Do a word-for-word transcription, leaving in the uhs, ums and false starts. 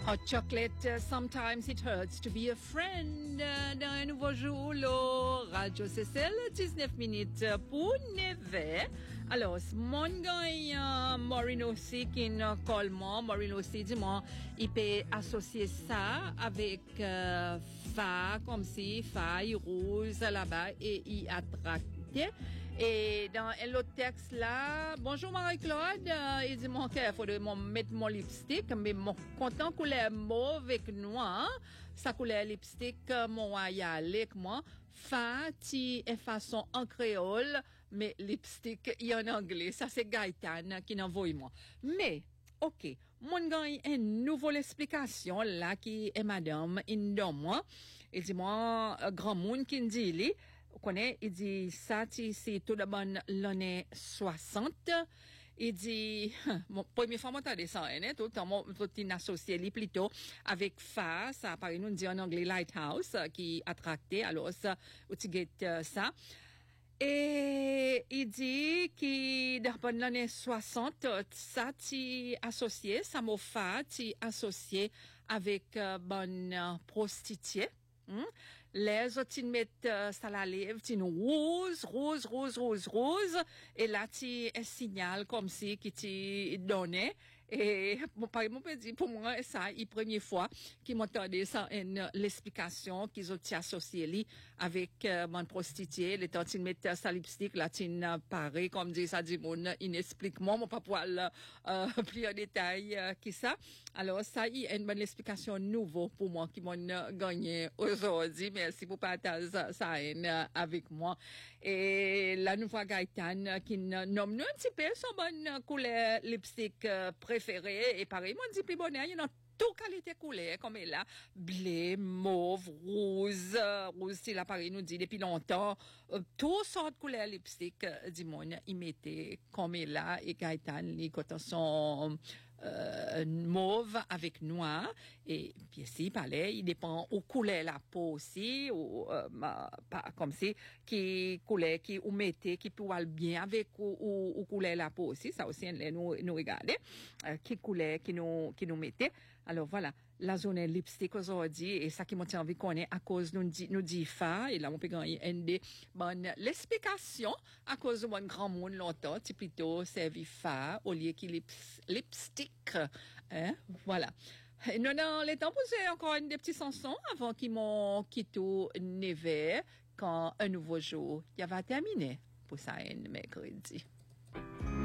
Hot chocolate, uh, sometimes it hurts to be a friend. Uh, dans un nouveau jour, le Radio C C L, dix-neuf minutes pour neuf. Alors, mon gars, Maureen aussi, qui nous colle moi, Maureen aussi, dis-moi, il peut associer ça avec euh, fa, comme si, fa, il rose là-bas et il attraque. Et dans l'autre texte là, bonjour Marie-Claude, euh, il dit mon qu'il faut mettre mon lipstick, mais mon content couleur mauve avec noir, ça couleur lipstick, mon y aller avec moi, fati est façon en créole, mais lipstick y en anglais, ça c'est Gaëtan qui n'envoie moi. Mais OK, mon gars, une nouvelle explication là qui est madame in moi. Il dit moi grand monde qui dit lui vous connaissez, il dit, ça, c'est tout d'abord l'année soixante. Il dit, mon première fois, moi, t'as des ça, hein, tout le temps, moi, tout est associé, lui, plutôt, avec fa, ça, par nous, dit en anglais, lighthouse, qui attracté, alors, ça, où tu get ça. Et il dit que dans l'année soixante, ça, tu associé, ça m'a fait, tu associé avec, euh, bonne euh, prostituée. Hmm? Les autres, ils mettent euh, ça la lèvre, ils rose, rose, rose, rose, rose, et là, tu un signal comme si qui t'y donnait. Et mon père m'a dit, pour moi, ça, la première fois qu'ils m'entendaient ça, une l'explication qu'ils ont associé avec euh, mon prostituée, les temps ils mettent sa lipstick, là, tu pareil, comme dit ça, dit mon inexpliquement, mon papa euh, plus en détail euh, qui ça. Alors ça, il y a une bonne explication nouveau pour moi qui m'ont gagné aujourd'hui. Merci pour partager ça, ça avec moi. Et la nouvelle Gaëtan qui nomme nous un petit peu son bonne couleur lipstick euh, préférée. Et pareil, mon dit plus bonheur, il y en a toute qualité couleur, comme elle là, bleu, mauve, rose, euh, rose, c'est là, pareil, nous dit depuis longtemps, euh, toutes sortes de couleurs lipstick, euh, du monde, il mettait comme elle là, et Gaëtan, les cotons sont, euh, mauve avec noir, et puis ici, parlait, il dépend aux couleurs la peau aussi, ou, euh, pas comme si, qui couleur, qui, ou mettez, qui peut aller bien avec, ou, ou, ou couleur la peau aussi, ça aussi, nous, nous regarder, euh, qui couleur, qui nous, qui nous mettait. Alors voilà, la zone lipstick aujourd'hui, et ça qui m'a envie de connaître à cause nous dit, nous dit fa, et là, on peut gagner une des bonnes, l'explication, à cause de mon grand monde longtemps, c'est plutôt servi fa, au lieu qu'il lips, lipstick, hein, voilà. Nous, dans les temps, posé encore une des petits chansons avant qu'ils m'ont quitté neuf quand un nouveau jour, il va terminer pour ça, un mercredi.